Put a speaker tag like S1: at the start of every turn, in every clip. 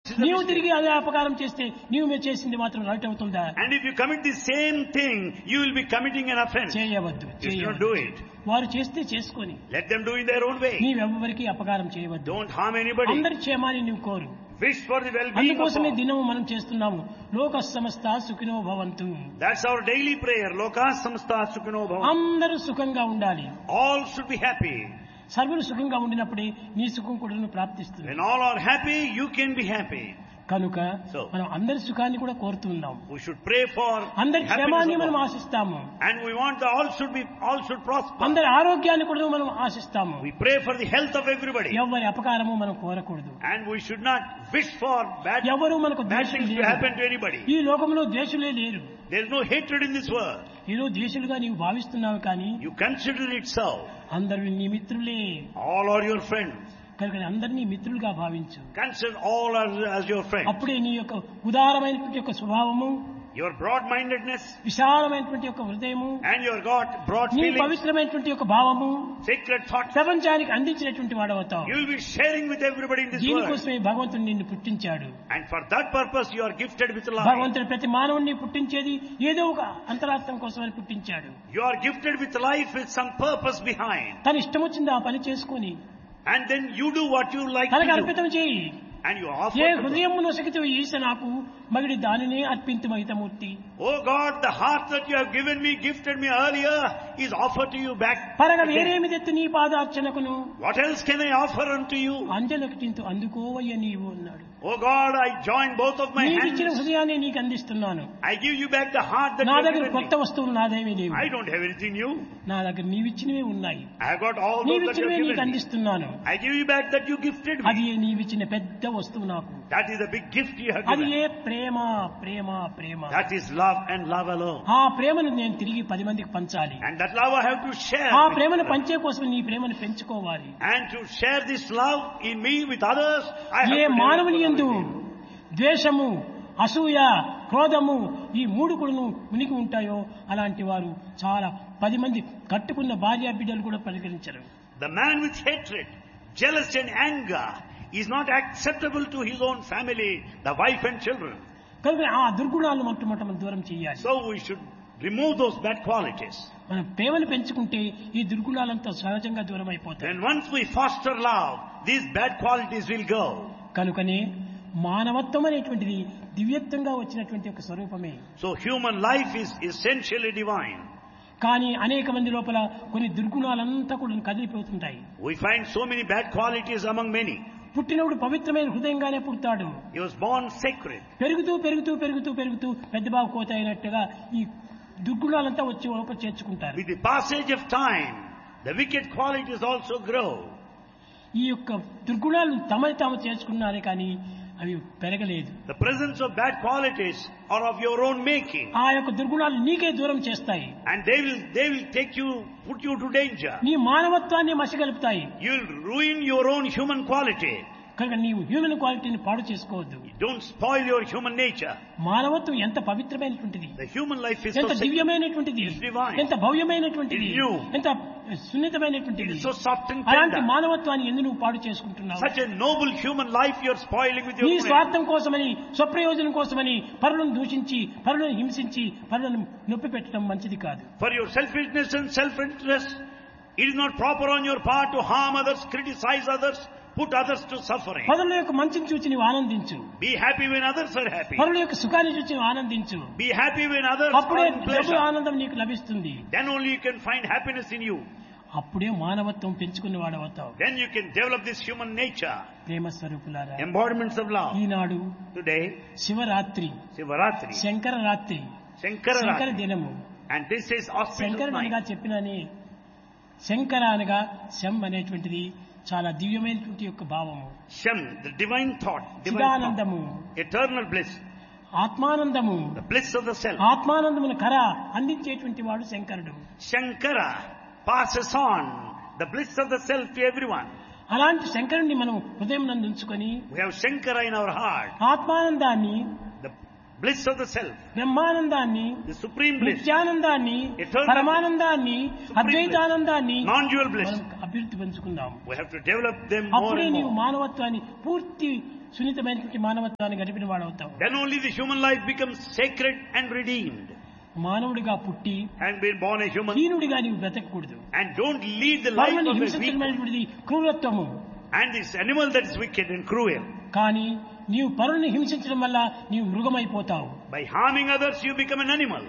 S1: నీవు తిరిగి అదే అపకారం చేస్తే నీవు చేసింది మాత్రం రైట్ అవుతుందా?
S2: And if you commit the same thing, you will be committing an offense.
S1: చేయవద్దు.
S2: You should not do it.
S1: వారు చేస్తే చేసుకొని
S2: Let them do in their own way.
S1: నీవెవ్వరికి అపకారం చేయవద్దు.
S2: Don't harm anybody.
S1: అందరి క్షేమాన్ని నువ్వు కోరు.
S2: Wish for the well-being of
S1: అందుకోసమే
S2: all.
S1: దినము మనం చేస్తున్నాము లోక సమస్త సుఖినో భవంతు.
S2: That's our daily prayer. Loka samasta sukhino bhavantu.
S1: అందరూ సుఖంగా ఉండాలి.
S2: All should be happy.
S1: సర్వులు సుఖంగా ఉండినప్పుడే నీ సుఖం కూడా ప్రాప్తిస్తుంది.
S2: When all are happy, you can be happy.
S1: కనుక
S2: So,
S1: మనం అందరి సుఖాన్ని కూడా కోరుతున్నాం.
S2: we should pray for
S1: అందరి
S2: happiness
S1: క్షేమాన్ని
S2: of
S1: మనం
S2: all.
S1: ఆశిస్తాము.
S2: And we want all should prosper.
S1: అందరి ఆరోగ్యాన్ని కూడా మనం ఆశిస్తాము.
S2: We pray for the health of everybody.
S1: ఎవరి అపకారము మనం కోరకూడదు.
S2: And we should not wish for
S1: ఎవరు మనకు
S2: bad
S1: ద్వేషులు
S2: things to
S1: లేరు.
S2: happen to anybody.
S1: ఈ లోకంలో ద్వేషులే లేరు.
S2: There is no hatred in this world.
S1: ఏదో ద్వేషులుగా నీవు భావిస్తున్నావు కానీ
S2: You consider it so.
S1: అందరూ నీ మిత్రులే.
S2: All are your friends.
S1: కనుక అందరినీ మిత్రులుగా భావించు.
S2: Consider all as your friends.
S1: అప్పుడే నీ యొక్క ఉదారమైనటువంటి యొక్క స్వభావము,
S2: Your broad-mindedness
S1: విశాలమైనటువంటి యొక్క హృదయము,
S2: and your God broad
S1: నీ
S2: feelings,
S1: పవిత్రమైనటువంటి యొక్క భావము
S2: sacred thoughts.
S1: ప్రపంచానికి అందించినటువంటి వాడవుతావు.
S2: You will be sharing with everybody in this world.
S1: దీనికోసమే భగవంతుడు నిన్ను పుట్టించాడు.
S2: And for that purpose you are gifted with life.
S1: భగవంతుడు ప్రతి మానవుడిని పుట్టించేది ఏదో ఒక అంతరార్థం కోసమని పుట్టించాడు.
S2: You are gifted with life with some purpose behind.
S1: తన ఇష్టం వచ్చింది ఆ పని చేసుకొని
S2: And then you do what you like
S1: తనకు
S2: to do.
S1: అర్పితం చేయి.
S2: And you offer
S1: A
S2: to God.
S1: హృదయము నొసగితే ఈశ నాకు మగిడి దానినే అర్పింతు మహితమూర్తి.
S2: Oh God, the heart that you have given me, gifted me earlier, is offered to you back.
S1: పరగ
S2: again.
S1: వేరేమి తెత్తు నీ పాదార్చనకును
S2: What else can I offer unto you?
S1: అంజనకటింతు అందుకోవయ్య నీవు అన్నాడు.
S2: Oh God, I join both of my
S1: నీకిచ్చిన
S2: hands.
S1: హృదయాన్ని నీకు అందిస్తున్నాను.
S2: I give you back the heart that
S1: నా
S2: you have
S1: దగ్గర
S2: given
S1: కొత్త
S2: me.
S1: వస్తువులు నాదేమీ లేవు.
S2: I don't have anything new.
S1: నా దగ్గర నీవిచ్చినవే ఉన్నాయి.
S2: I have got all those that you
S1: నీవిచ్చినవే
S2: have
S1: నీకు
S2: given me.
S1: అందిస్తున్నాను.
S2: I give you back that you gifted
S1: అది
S2: me.
S1: ఏ నీవిచ్చిన పెద్ద వస్తువు నాకు.
S2: That is a big gift you have
S1: అది
S2: given.
S1: A Prema Prema Prema.
S2: That is love and love alone.
S1: ఆ ప్రేమను నేను తిరిగి 10 మందికి పంచాలి.
S2: And that love I have to share.
S1: ఆ
S2: with
S1: ప్రేమను
S2: others.
S1: పంచే కోసం నీ ప్రేమను పెంచుకోవాలి.
S2: And to share this love in me with others, I have
S1: A
S2: to
S1: మానవుని
S2: develop
S1: యందు
S2: love in me.
S1: ద్వేషము, అసూయ, క్రోధము ఈ మూడు కూడాను ఉనికి ఉంటాయో అలాంటి వారు చాలా 10 మంది కట్టుకున్న భార్య బిడ్డలు కూడా పరిగణించరు.
S2: The man with hatred, jealousy and anger is not acceptable to his own family, the wife and children.
S1: కనుక ఆ దుర్గుణాలను మనం దూరం చేయాలి.
S2: So we should remove those bad qualities.
S1: మనం ప్రేమను పెంచుకుంటే ఈ దుర్గుణాలంతా సహజంగా దూరం అయిపోతాయి.
S2: Then once we foster love, these bad qualities will go.
S1: కనుకనే మానవత్వం అనేటువంటిది దివ్యత్వంగా వచ్చినటువంటి ఒక స్వరూపమే.
S2: So human life is essentially divine.
S1: కానీ అనేక మంది లోపల కొన్ని దుర్గుణాలంతా కూడా కదిలిపోతుంటాయి.
S2: We find so many bad qualities among many.
S1: పుట్టినప్పుడు పవిత్రమైన హృదయంగానే పుడతాడు.
S2: He was born sacred.
S1: పెరుగుతూ పెరుగుతూ పెరుగుతూ పెరుగుతూ పెద్ద బాబు కోత అయినట్టుగా ఈ దుర్గుణాలంతా వచ్చి లోపల చేర్చుకుంటారు.
S2: With the passage of time, the wicked qualities also grow.
S1: ఈ యొక్క దుర్గుణాలు తమని తాము చేర్చుకున్నారే కానీ అవి పెరగలేదు.
S2: The presence of bad qualities are of your own making.
S1: ఆ యొక్క దుర్గుణాలు నీకే దూరం చేస్తాయి.
S2: And they will put you to danger.
S1: నీ మానవత్వాన్ని మసిగలుపుతాయి.
S2: You will ruin your own human quality.
S1: కనుక నీవు హ్యూమన్ క్వాలిటీని పాడు చేసుకోవద్దు.
S2: Don't spoil your human nature.
S1: మానవత్వం ఎంత పవిత్రమైనటువంటిది,
S2: The human life is
S1: ఎంత
S2: so sacred.
S1: దివ్యమైనటువంటిది,
S2: It's divine.
S1: ఎంత భవ్యమైనటువంటిది,
S2: It's new.
S1: ఎంత సున్నితమైనటువంటిది.
S2: It is so soft and
S1: అలాంటి
S2: tender.
S1: మానవత్వాన్ని ఎందుకు నువ్వు పాడు చేసుకుంటున్నావు?
S2: Such a noble human life you are spoiling with your
S1: నీ
S2: own
S1: స్వార్థం కోసమని, స్వప్రయోజనం కోసమని పరులను దూషించి, పరులను హింసించి, పరులను నొప్పి పెట్టడం మంచిది కాదు.
S2: For your selfishness and self-interest, it is not proper on your part to harm others, criticize others, put others to suffering.
S1: పరుల యొక్క మంచిని చూచి నీవు ఆనందించు.
S2: Be happy when others are happy.
S1: పరుల యొక్క సుఖాన్ని చూచి నీవు ఆనందించు.
S2: Be happy when others
S1: అప్పుడే
S2: are in pleasure.
S1: ఆనందం నీకు లభిస్తుంది.
S2: Then only you can find happiness in you.
S1: అప్పుడే మానవత్వం పెంచుకున్న వాడవుతావు.
S2: Then you can develop this human nature.
S1: ప్రేమ స్వరూపులారా,
S2: Embodiments of love.
S1: Eenadu
S2: Today,
S1: Shivaratri,
S2: Sivaratri,
S1: Shankara రాత్రి, శంకర
S2: Shankara,
S1: దినము.
S2: and this is auspicious
S1: శంకరుడు అనగా
S2: night.
S1: చెప్పినని శంకర అనగా శం అనేటువంటిది చాలా దివ్యమైనటువంటి యొక్క భావము.
S2: Shem, the divine thought, divine thought,
S1: చిదానందము,
S2: eternal bliss,
S1: ఆత్మానందము.
S2: the bliss of the self.
S1: ఆత్మానందమును కర అందించేటువంటి వాడు శంకరుడు.
S2: Shankara passes on the bliss of the self to everyone.
S1: అలాంటి శంకరుణ్ణి మనం హృదయం నందు ఉంచుకొని
S2: We have Shankara in our heart,
S1: ఆత్మానందాన్ని,
S2: the bliss of the self,
S1: బ్రహ్మానందాన్ని,
S2: the supreme bliss,
S1: నిత్యానందాన్ని,
S2: Eternal
S1: పరమానందాన్ని,
S2: Supreme
S1: అద్వైతానందాన్ని
S2: non-dual bliss.
S1: మనం అభివృద్ధి పెంచుకుందాం.
S2: We have to develop them more
S1: అప్పుడే
S2: and
S1: నీవు
S2: more.
S1: మానవత్వాన్ని పూర్తి సున్నితమైనటువంటి మానవత్వాన్ని గడిపిన వాడవుతావు.
S2: Then only the human life becomes sacred and redeemed.
S1: మానవుడిగా పుట్టి
S2: And being born a human.
S1: హీనుడిగా నీవు బ్రతకూడదు.
S2: And don't lead the life
S1: పరులను
S2: of a weak.
S1: హింసించడమైనటువంటిది క్రూరత్వము.
S2: And this animal that is wicked and cruel.
S1: కానీ నీవు పరులను హింసించడం వల్ల నీవు మృగమైపోతావు.
S2: By harming others, you become an animal.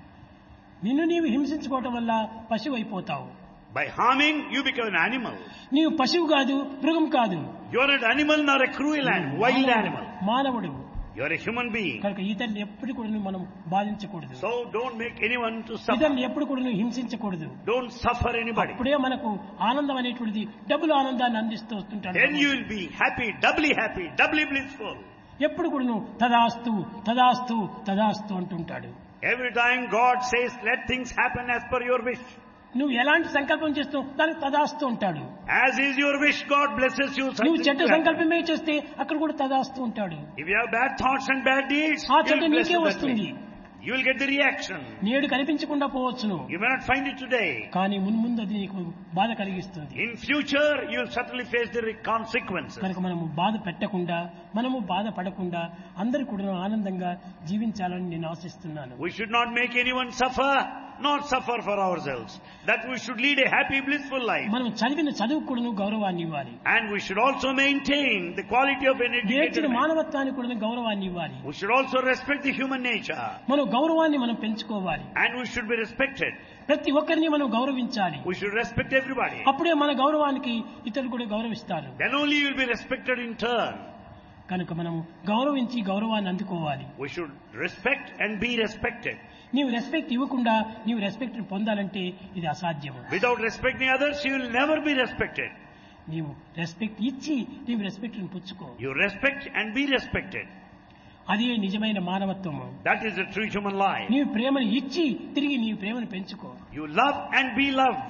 S1: నిన్ను నీవు హింసించుకోవటం వల్ల పశువు అయిపోతావు.
S2: By harming, you become an animal.
S1: నీవు పశువు కాదు, మృగం కాదు.
S2: You are not an animal nor a cruel animal, wild animal.
S1: మానవుడు.
S2: You are a human being.
S1: కనుక ఇతరులు ఎప్పుడు కూడా మనం బాధించకూడదు.
S2: So don't make anyone to suffer.
S1: ఇతరులు ఎప్పుడు కూడా హింసించకూడదు.
S2: Don't suffer anybody.
S1: అప్పుడే మనకు ఆనందం అనేటువంటిది డబుల్ ఆనందాన్ని అందిస్తూ వస్తుంటాడు.
S2: Then you will be happy, doubly blissful.
S1: ఎప్పుడు కూడా తదాస్తు తదాస్తు తదాస్తు అంటుంటాడు.
S2: Every time God says, let things happen as per your wish.
S1: నువ్వు ఎలాంటి సంకల్పం చేస్తావు దానికి తదాస్తు ఉంటాడు.
S2: As is your wish, God blesses you.
S1: నువ్వు చెడ్డ సంకల్పమే చేస్తే అక్కడ కూడా తదాస్తు ఉంటాడు.
S2: If you have bad thoughts and bad deeds,
S1: ఆ
S2: you
S1: చెడ్డ
S2: will bless
S1: నీకే
S2: it that
S1: వస్తుంది.
S2: way. You will get the reaction.
S1: నేడు కనిపించకుండా పోవచ్చును,
S2: You may not find it today.
S1: కానీ మున్ముందు అది నీకు బాధ కలిగిస్తుంది.
S2: In future, you will certainly face the consequences.
S1: కనుక మనము బాధ పెట్టకుండా, మనము బాధ పడకుండా అందరూ కూడా ఆనందంగా జీవించాలని నేను ఆశిస్తున్నాను.
S2: We should not make anyone suffer, not suffer for ourselves. That we should lead a happy, blissful life.
S1: మనం చదివిన చదువు కూడా గౌరవాన్ని ఇవ్వాలి.
S2: And we should also maintain the quality of an educated
S1: నేర్చిన
S2: man.
S1: మానవత్వానికి కూడా గౌరవాన్ని ఇవ్వాలి.
S2: We should also respect the human nature.
S1: మన గౌరవాన్ని మనం పెంచుకోవాలి.
S2: And we should be respected.
S1: ప్రతి ఒక్కరిని మనం గౌరవించాలి.
S2: We should respect everybody.
S1: అప్పుడే మన గౌరవానికి ఇతరులు కూడా గౌరవిస్తారు.
S2: Then only you will be respected in turn.
S1: కనుక మనం గౌరవించి గౌరవాన్ని అందుకోవాలి.
S2: We should respect and be respected.
S1: నీవు రెస్పెక్ట్ ఇవ్వకుండా నీవు రెస్పెక్ట్ పొందాలంటే ఇది అసాధ్యము.
S2: Without respecting others, you will never be respected.
S1: నీవు రెస్పెక్ట్ ఇచ్చి నీవు రెస్పెక్ట్ పుచ్చుకో.
S2: You respect and be respected.
S1: అదే నిజమైన మానవత్వము.
S2: That is the true human life.
S1: నీవు ప్రేమను ఇచ్చి తిరిగి నీవు ప్రేమను పెంచుకో.
S2: You love and be loved.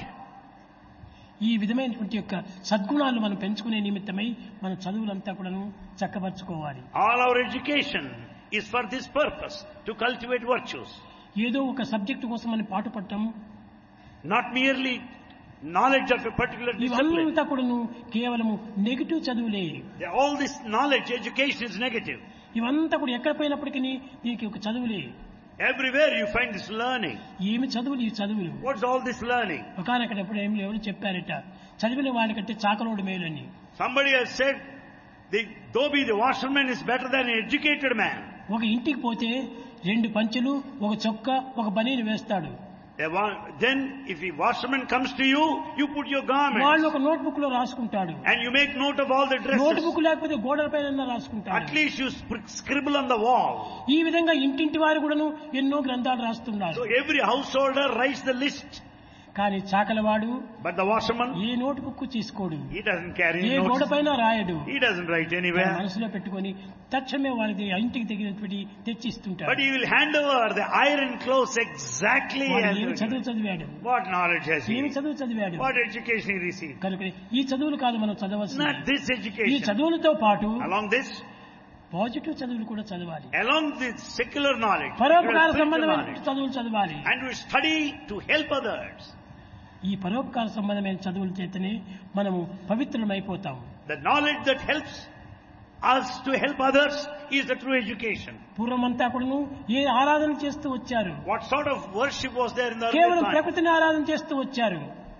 S1: ఈ విధమైనటువంటి యొక్క సద్గుణాలు మనం పెంచుకునే నిమిత్తమై మన చదువులంతా కూడాను చక్కబరుచుకోవాలి.
S2: All our education is for this purpose, to cultivate virtues.
S1: ఏదో ఒక సబ్జెక్టు కోసం మనం పాటుపడటం,
S2: Not merely knowledge of a particular discipline.
S1: ఇవంతా కూడాను కేవలము negative చదువులే.
S2: All this knowledge, education is negative.
S1: ఇవంతా కూడా ఎక్కడ పోయినప్పటికీ దీనికి ఒక చదువులే.
S2: Everywhere you find this learning.
S1: ఏమి చదువులు ఈ చదువులు?
S2: What's all this learning?
S1: ఒకనొకప్పుడు ఎవరు చెప్పారట, చదివిన వాడికంటే చాకలోడు మేలని.
S2: Somebody has said, though be the washerman is better than an educated man.
S1: ఒక ఇంటికి పోతే 2 పంచెలు, ఒక చొక్క, ఒక బనీను వేస్తాడు.
S2: Then if a washerman comes to you, you put your garments.
S1: వాళ్ళు ఒక నోట్బుక్ లో రాసుకుంటాడు.
S2: And you make note of all the dresses.
S1: Notebook లేకపోతే గోడల పైన రాసుకుంటాడు.
S2: At least you scribble on the wall.
S1: ఈ విధంగా ఇంటింటి వారు కూడాను ఎన్నో గ్రంథాలు రాస్తున్నారు.
S2: So every householder writes the list.
S1: కానీ చాకలవాడు
S2: But the washerman,
S1: A notebook తీసుకోడు,
S2: he doesn't carry
S1: ఏ గోడ
S2: notes.
S1: పైన రాయడు.
S2: He doesn't write anywhere.
S1: మనసులో పెట్టుకొని తక్షణమే వారికి ఇంటికి తగినటువంటి తెచ్చిస్తుంటాడు.
S2: But he will hand over the iron clothes exactly
S1: వాడు
S2: as
S1: ఏమి చదువు చదివాడు,
S2: what knowledge has
S1: ఏమి
S2: he?
S1: చదువు చదివాడు.
S2: What education he received?
S1: కనుక ఈ చదువులు కాదు మనం
S2: Not
S1: చదవాల్సింది.
S2: this
S1: ఈ
S2: education.
S1: చదువులతో పాటు
S2: Along this,
S1: పాజిటివ్ చదువులు కూడా చదవాలి.
S2: along this secular knowledge,
S1: పరోపకార
S2: spiritual
S1: సంబంధమైన
S2: knowledge,
S1: చదువులు చదవాలి.
S2: and we study to help others.
S1: ఈ పరోపకార సంబంధమైన చదువుల చేతనే మనము పవిత్రమైపోతాము.
S2: The knowledge that helps us to help others is the true education.
S1: పూర్వమంతా కూడాను ఏ ఆరాధన చేస్తూ వచ్చారు?
S2: What sort of worship was there in the
S1: కేవలం
S2: earlier time?
S1: ప్రకృతిని ఆరాధన చేస్తూ వచ్చారు.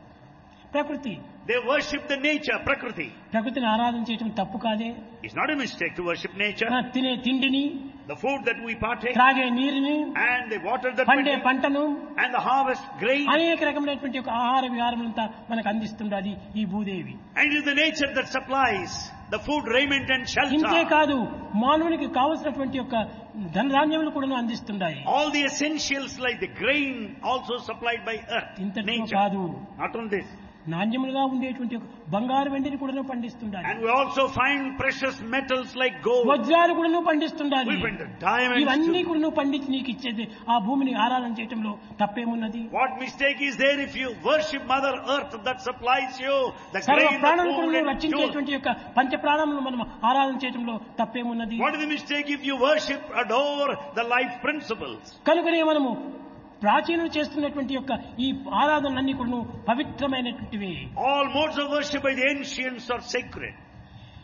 S1: ప్రకృతి,
S2: They worship the nature, Prakriti.
S1: ప్రకృతిని ఆరాధన చేయటం తప్పు కాదే.
S2: It's not a mistake to worship nature.
S1: తినే తిండిని,
S2: The food that we partake,
S1: త్రాగే నీరుని,
S2: and the water that we
S1: పండే
S2: drink,
S1: పంటను,
S2: and the harvest grain.
S1: అనేక రకమైనటువంటి ఒక ఆహార విహారములంతా మనకు అందిస్తుండది ఈ Bhudevi.
S2: And it is the nature that supplies the food, raiment and
S1: ఇంతే
S2: shelter.
S1: కాదు, మానవునికి కావలసినటువంటి యొక్క ధనధాన్యములు కూడా అందిస్తున్నాయి.
S2: All the essentials like the grain also supplied by earth,
S1: ఇంతటితో
S2: nature.
S1: కాదు,
S2: Not on this.
S1: నాణ్యములుగా ఉండేటువంటి ఒక బంగారు వెండిని కూడా పండిస్తుండాలి.
S2: And we also find precious metals like gold.
S1: వజ్రాలు కూడా పండిస్తుండాలి.
S2: We find the diamonds
S1: ఇవన్నీ
S2: too.
S1: కూడా పండించి నీకు ఇచ్చేది ఆ భూమిని ఆరాధన చేయటంలో తప్పేమున్నది?
S2: What mistake is there if you worship Mother Earth that supplies you the
S1: సర్వ
S2: grain, the
S1: ప్రాణులను
S2: food
S1: కూడా
S2: and fuel?
S1: రక్షించేటువంటి యొక్క పంచ ప్రాణములను మనం ఆరాధన చేయటంలో తప్పేమున్నది?
S2: What is the mistake if you worship, adore the life principles?
S1: కనుకనే మనము ప్రాచీనులు చేస్తున్నటువంటి యొక్క ఈ ఆరాధనలన్నీ కూడా పవిత్రమైనటువంటివి.
S2: All modes of worship by the ancients are sacred.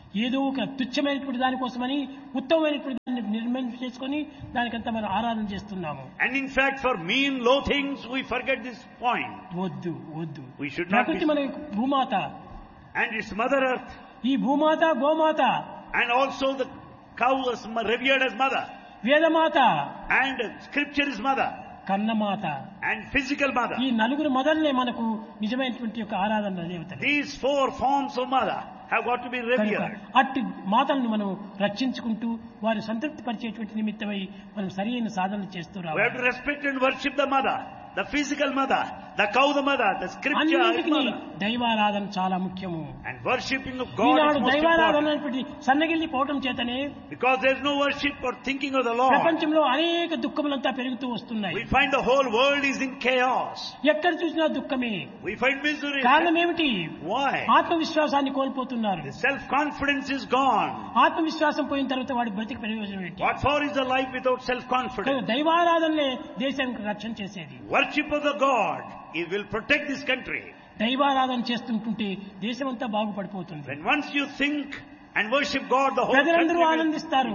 S1: ఏదో ఒక తుచ్చమైనటువంటి దానికోసమని ఉత్తమమైనటువంటి దాన్ని నిర్ణయం చేసుకొని దానికంతా మనం ఆరాధన చేస్తున్నాము.
S2: And in fact, for mean, low things, we forget this point.
S1: వద్దు వద్దు.
S2: We should not
S1: ప్రకృతి మన భూమాత,
S2: And its Mother Earth,
S1: ఈ భూమాత గోమాత,
S2: and also the cow is revered as mother,
S1: Vedamata,
S2: and scripture is mother,
S1: కన్నమాత,
S2: and physical mother.
S1: ఈ నలుగురు మొదలనే మనకు నిజమైనటువంటి యొక్క ఆరాధన దేవతలు.
S2: These four forms of mother have got to be revered.
S1: అట్టి మాతలను మనం రక్షించుకుంటూ వారి సంతృప్తి పరిచేటువంటి నిమిత్తమై మనం సరైన సాధనలు చేస్తూ
S2: We have
S1: రావాలి.
S2: to respect and worship the mother, the physical mother, the cow the mother, the scripture is
S1: అన్నింటికి
S2: mother.
S1: దైవారాధన చాలా ముఖ్యము.
S2: And worshipping of God
S1: Eenadu
S2: is most
S1: దైవారాధన
S2: important.
S1: అనేటువంటి సన్నగిల్లి పోవటం చేతనే
S2: Because there is no worship or thinking of the Lord.
S1: ప్రపంచంలో అనేక దుఃఖములంతా పెరుగుతూ వస్తున్నాయి.
S2: We find the whole world is in chaos.
S1: ఎక్కడ చూసినా దుఃఖమే.
S2: We find misery.
S1: కారణం ఏమిటి?
S2: Why?
S1: ఆత్మవిశ్వాసాన్ని కోల్పోతున్నారు.
S2: The self-confidence is gone.
S1: ఆత్మవిశ్వాసం పోయిన తర్వాత వాడి బ్రతికి ప్రయోజనం ఏంటి?
S2: What for is a life without self-confidence?
S1: దైవారాధనలే దేశానికి రక్షణ చేసేది.
S2: Worship of the God, it will protect this country.
S1: దైవారాధన చేస్తుంటుంటే దేశమంతా బాగుపడిపోతుంది.
S2: When once you think and worship God, the whole country
S1: ప్రజలందరూ
S2: will,
S1: ఆనందిస్తారు.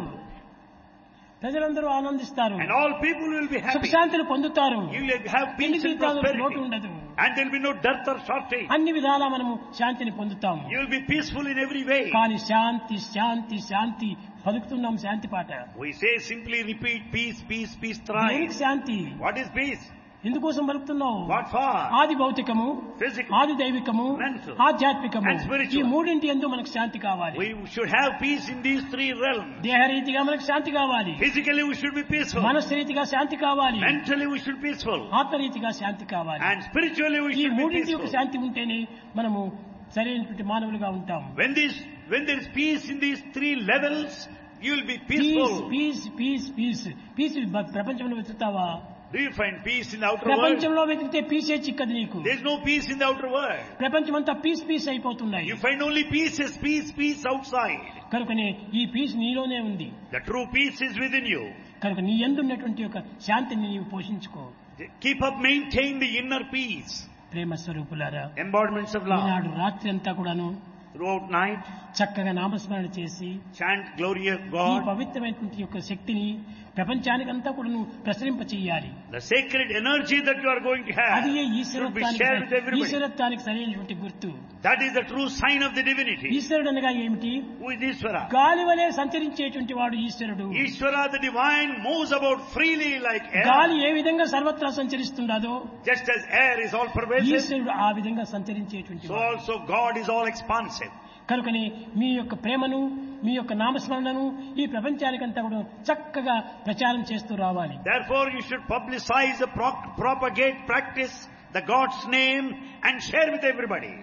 S1: ప్రజలందరూ ఆనందిస్తారు.
S2: and all people will be happy.
S1: సుఖశాంతులు పొందుతారు.
S2: You will have peace and
S1: లోటు
S2: prosperity.
S1: ఉండదు.
S2: And there will be no dearth or shortage.
S1: అన్ని విధాలా మనము శాంతిని పొందుతాము.
S2: You will be peaceful in every way.
S1: కానీ శాంతి శాంతి శాంతి పలుకుతున్నాం శాంతి పాట.
S2: We say simply repeat peace, peace, peace
S1: దేనికి
S2: thrice.
S1: Shanti?
S2: What is peace?
S1: ఎందుకోసం పలుకుతున్నావు?
S2: What for?
S1: ఆది భౌతికము,
S2: Physical.
S1: ఆది దైవికము,
S2: Mental.
S1: ఆధ్యాత్మికము,
S2: And spiritual.
S1: ఈ మూడింటి యందు మనకు శాంతి కావాలి.
S2: We should have peace in these three realms.
S1: దేహరీతిగా మనకు శాంతి కావాలి.
S2: Physically we should be peaceful.
S1: మనస్సురీతిగా శాంతి కావాలి.
S2: Mentally we should be peaceful.
S1: ఆత్మరీతిగా శాంతి కావాలి.
S2: And spiritually we
S1: ఈ
S2: should be
S1: మూడింటి యొక్క
S2: peaceful.
S1: శాంతి ఉంటేనే మనము సరైనటువంటి మానవులుగా ఉంటాము.
S2: When there is peace in these three levels, you will be
S1: piece
S2: peaceful.
S1: Piece piece piece piece ప్రపంచంలో వెతుకుతావా?
S2: Do you find peace in the outer world?
S1: ప్రపంచంలో వెతికితే పీసే చిక్కదు నీకు.
S2: There is no peace in the outer world.
S1: ప్రపంచమంతా piece piece అయిపోతున్నాయి.
S2: You find only pieces, peace outside.
S1: కనుకనే ఈ పీస్ నీలోనే ఉంది.
S2: The true peace is within you.
S1: కనుక నీ యందు ఉన్నటువంటి యొక్క శాంతిని నీవు పోషించుకో.
S2: Keep up, maintain the inner peace.
S1: ప్రేమ స్వరూపులారా,
S2: Embodiments of love.
S1: ఈనాడు రాత్రి అంతా కూడాను
S2: Throughout night,
S1: చక్కగా నామస్మరణ చేసి
S2: chant glory of
S1: ఈ
S2: God.
S1: పవిత్రమైనటువంటి యొక్క శక్తిని ప్రపంచానికంతా కూడా నువ్వు ప్రసరింప చెయ్యాలి.
S2: The sacred energy that you are going to have
S1: అది
S2: should be shared with everybody.
S1: ఈశ్వరత్వానికి సరైనటువంటి గుర్తు.
S2: That is the true sign of the divinity.
S1: ఈశ్వరుడు అనగా ఏమిటి?
S2: Who is Ishvara?
S1: గాలి వలె సంచరించేటువంటి వాడు ఈశ్వరుడు.
S2: Ishvara, the divine, moves about freely like air.
S1: గాలి ఏ విధంగా సర్వత్రా సంచరిస్తుందో
S2: Just as air is all pervasive,
S1: ఈశ్వరుడు ఆ విధంగా సంచరించేటువంటి
S2: so
S1: వాడు.
S2: also God is all expansive.
S1: కనుకని మీ యొక్క ప్రేమను, మీ యొక్క నామస్మరణను ఈ ప్రపంచానికంతా కూడా చక్కగా ప్రచారం చేస్తూ రావాలి.
S2: Therefore you should publicize, propagate, practice the God's name and share with everybody.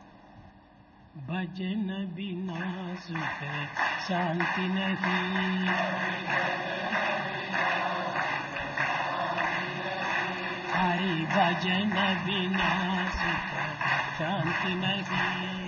S1: భజన బినా సుఖ శాంతి నహీ, హరి భజన బినా సుఖ శాంతి నహీ.